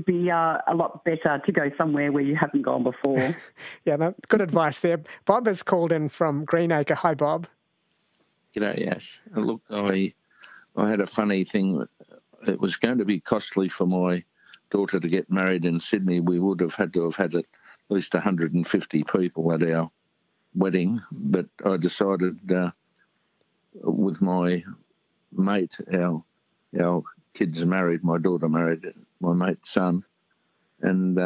be a lot better to go somewhere where you haven't gone before. Yeah, no, good advice there. Bob has called in from Greenacre. Hi, Bob. G'day, Ash. Look, I had a funny thing. It was going to be costly for my daughter to get married in Sydney. We would have had to have had at least 150 people at our wedding, but I decided with my mate, our kids married, my daughter married my mate's son, and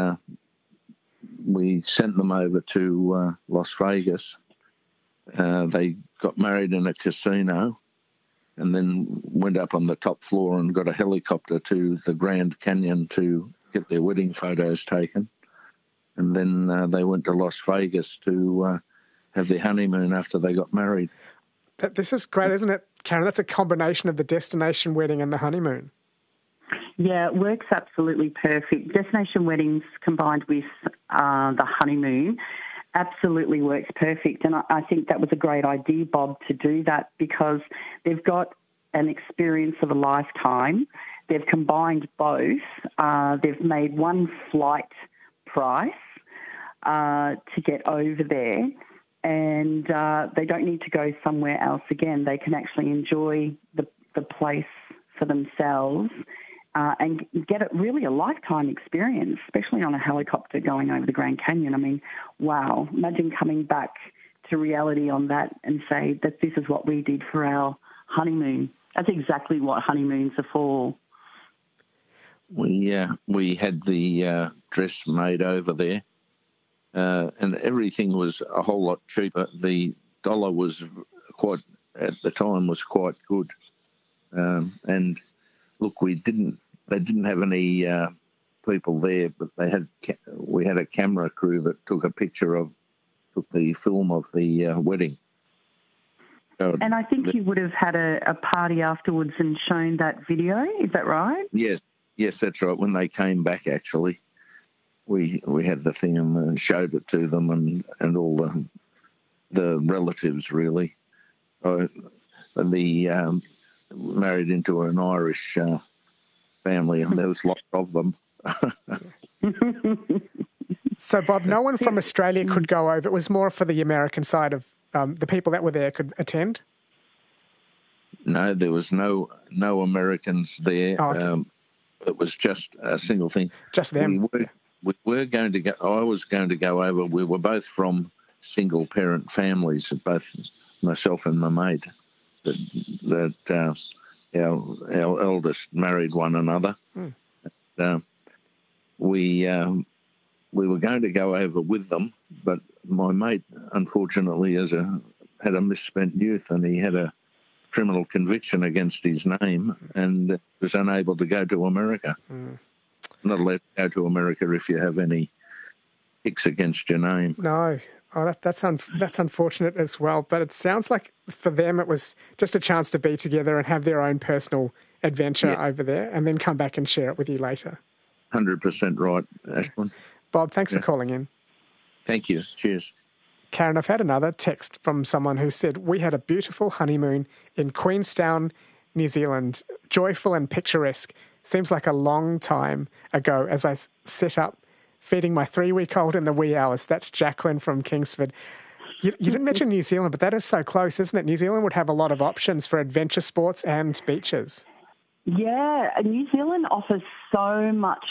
we sent them over to Las Vegas. They got married in a casino and then went up on the top floor and got a helicopter to the Grand Canyon to get their wedding photos taken. And then they went to Las Vegas to have their honeymoon after they got married. This is great, isn't it, Karen? That's a combination of the destination wedding and the honeymoon. Yeah, it works absolutely perfect. Destination weddings combined with the honeymoon absolutely works perfect. And I think that was a great idea, Bob, to do that because they've got an experience of a lifetime. They've combined both. They've made one flight price to get over there, and they don't need to go somewhere else again. They can actually enjoy the place for themselves and get really a lifetime experience, especially on a helicopter going over the Grand Canyon. I mean, wow, imagine coming back to reality on that and say that this is what we did for our honeymoon. That's exactly what honeymoons are for. We had the dress made over there, and everything was a whole lot cheaper. The dollar was at the time was quite good, and look, they didn't have any people there, but we had a camera crew that took the film of the wedding. And I think you would have had a party afterwards and shown that video. Is that right? Yes, that's right. When they came back, actually, we had the thing and showed it to them and all the relatives, really. Married into an Irish family, and there was lots of them. So, Bob, no one from Australia could go over. It was more for the American side of the people that were there could attend? No, there was no Americans there. Oh, okay. It was just a single thing. Just them. We were going to go. I was going to go over. We were both from single-parent families, both myself and my mate. That our eldest married one another. We were going to go over with them, but my mate, unfortunately, had a misspent youth, and he had a criminal conviction against his name and was unable to go to America. Not allowed to go to America if you have any hicks against your name. No. Oh, that's unfortunate as well. But it sounds like for them it was just a chance to be together and have their own personal adventure over there and then come back and share it with you later. 100% right, Ashwin. Bob, thanks for calling in. Thank you. Cheers. Karen, I've had another text from someone who said, we had a beautiful honeymoon in Queenstown, New Zealand, joyful and picturesque. Seems like a long time ago as I set up feeding my 3-week-old in the wee hours. That's Jacqueline from Kingsford. You didn't mention New Zealand, but that is so close, isn't it? New Zealand would have a lot of options for adventure sports and beaches. Yeah, New Zealand offers so much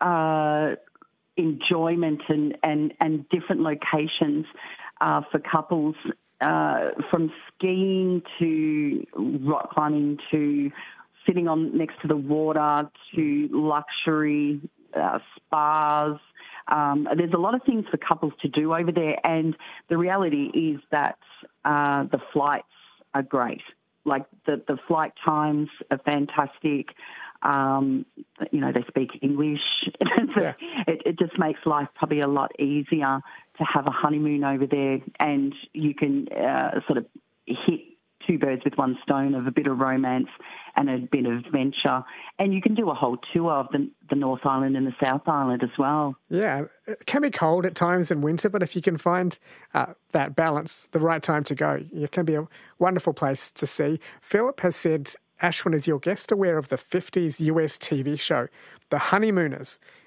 enjoyment and different locations for couples, from skiing to rock climbing to sitting next to the water to luxury spas. There's a lot of things for couples to do over there, and the reality is that the flights are great. Like the flight times are fantastic. They speak English. Yeah. It just makes life probably a lot easier to have a honeymoon over there, and you can sort of hit two birds with one stone of a bit of romance and a bit of adventure. And you can do a whole tour of the North Island and the South Island as well. Yeah, it can be cold at times in winter, but if you can find that balance, the right time to go, it can be a wonderful place to see. Philip has said, Ashwin, is your guest aware of the 50s US TV show, The Honeymooners?